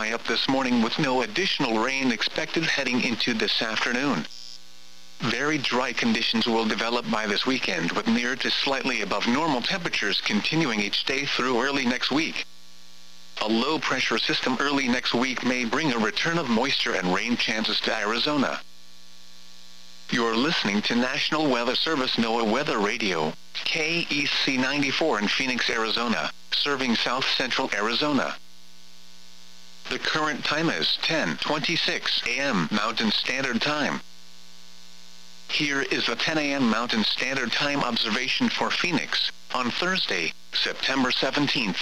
dry up this morning with no additional rain expected heading into this afternoon. Very dry conditions will develop by this weekend with near to slightly above normal temperatures continuing each day through early next week. A low-pressure system early next week may bring a return of moisture and rain chances to Arizona. You're listening to National Weather Service NOAA Weather Radio, KEC 94 in Phoenix, Arizona, serving south-central Arizona. The current time is 10:26 a.m. Mountain Standard Time. Here is a 10 a.m. Mountain Standard Time observation for Phoenix, on Thursday, September 17th.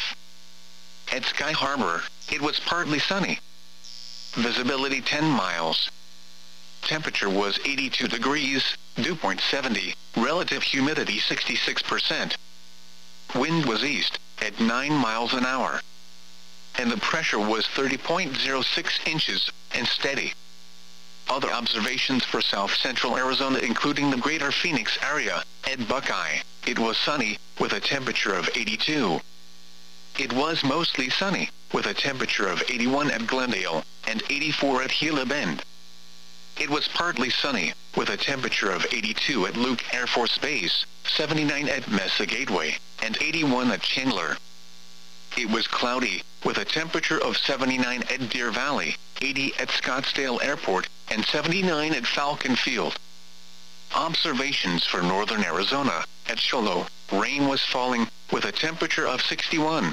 At Sky Harbor, it was partly sunny. Visibility 10 miles. Temperature was 82 degrees, dew point 70, relative humidity 66%. Wind was east, at 9 miles an hour. And the pressure was 30.06 inches, and steady. Other observations for south-central Arizona including the greater Phoenix area. At Buckeye, it was sunny, with a temperature of 82. It was mostly sunny, with a temperature of 81 at Glendale, and 84 at Gila Bend. It was partly sunny, with a temperature of 82 at Luke Air Force Base, 79 at Mesa Gateway, and 81 at Chandler. It was cloudy, with a temperature of 79 at Deer Valley, 80 at Scottsdale Airport, and 79 at Falcon Field. Observations for northern Arizona. At Sholo, rain was falling, with a temperature of 61.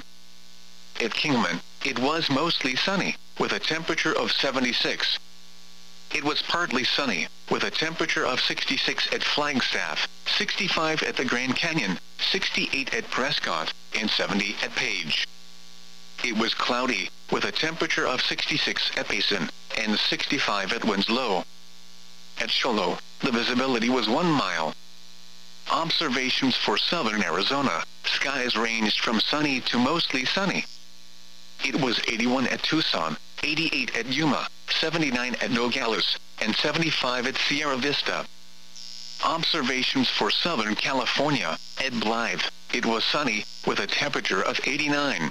At Kingman, it was mostly sunny, with a temperature of 76. It was partly sunny, with a temperature of 66 at Flagstaff, 65 at the Grand Canyon, 68 at Prescott, and 70 at Page. It was cloudy, with a temperature of 66 at Payson, and 65 at Winslow. At Sholo, the visibility was 1 mile. Observations for southern Arizona. Skies ranged from sunny to mostly sunny. It was 81 at Tucson, 88 at Yuma, 79 at Nogales, and 75 at Sierra Vista. Observations for Southern California. At Blythe, it was sunny, with a temperature of 89.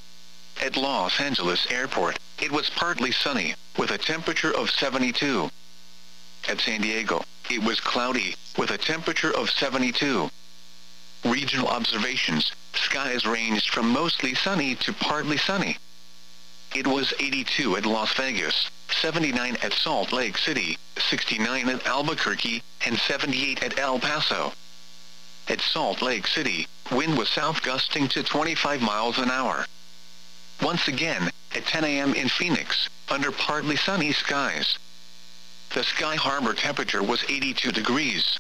At Los Angeles Airport, it was partly sunny, with a temperature of 72. At San Diego, it was cloudy, with a temperature of 72. Regional observations. Skies ranged from mostly sunny to partly sunny. It was 82 at Las Vegas, 79 at Salt Lake City, 69 at Albuquerque, and 78 at El Paso. At Salt Lake City, wind was south gusting to 25 miles an hour. Once again, at 10 a.m. in Phoenix, under partly sunny skies. The Sky Harbor temperature was 82 degrees.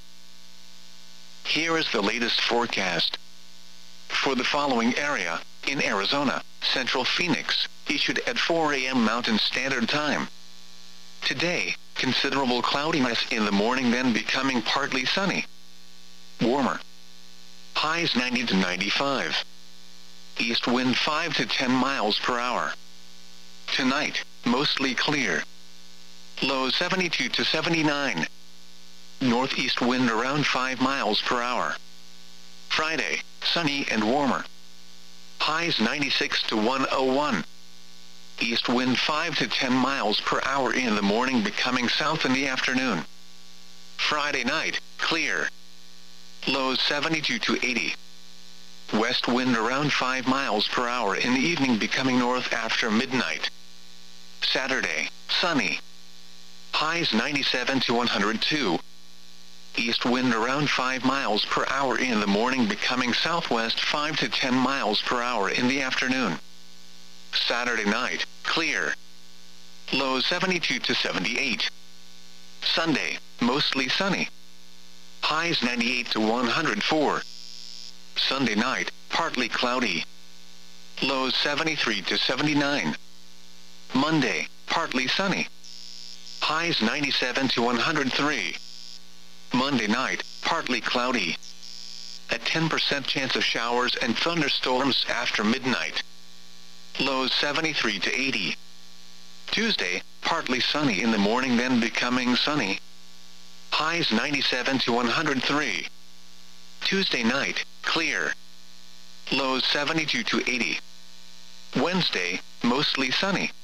Here is the latest forecast. For the following area, in Arizona, Central Phoenix, issued at 4 a.m. Mountain Standard Time. Today, considerable cloudiness in the morning, then becoming partly sunny. Warmer. Highs 90 to 95. East wind 5 to 10 miles per hour. Tonight, mostly clear. Lows 72 to 79. Northeast wind around 5 miles per hour. Friday, sunny and warmer. Highs 96 to 101. East wind 5 to 10 miles per hour in the morning, becoming south in the afternoon. Friday night, clear. Lows 72 to 80. West wind around 5 miles per hour in the evening, becoming north after midnight. Saturday, sunny. Highs 97 to 102. East wind around 5 miles per hour in the morning, becoming southwest 5 to 10 miles per hour in the afternoon. Saturday night, clear. Low 72 to 78. Sunday, mostly sunny. Highs 98 to 104. Sunday night, partly cloudy. Lows 73 to 79. Monday, partly sunny. Highs 97 to 103. Monday night, partly cloudy. A 10% chance of showers and thunderstorms after midnight. Lows 73 to 80. Tuesday, partly sunny in the morning, then becoming sunny. Highs 97 to 103. Tuesday night, clear. Lows 72 to 80. Wednesday, mostly sunny.